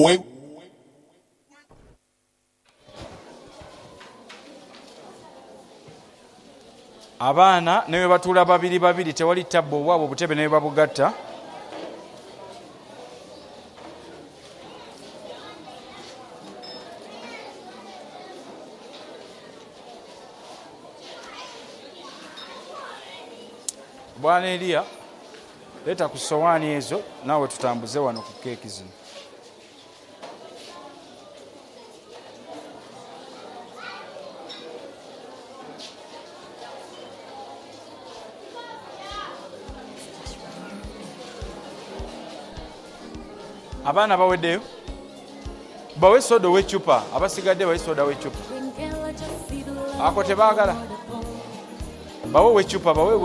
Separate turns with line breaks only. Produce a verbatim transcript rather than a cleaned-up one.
Abaana ne batuula babiri babiri tewali tabbo obwabo obutebe ne babugatta. Bwana Elia, leta ku sowaani ezo naawe tutambuze wano ku keeki zino. Abaana baweddeyo bawe soda w'eccupa, abasigadde bawe soda w'eccupa. Ako tebaagala bawe w'eccupa bawe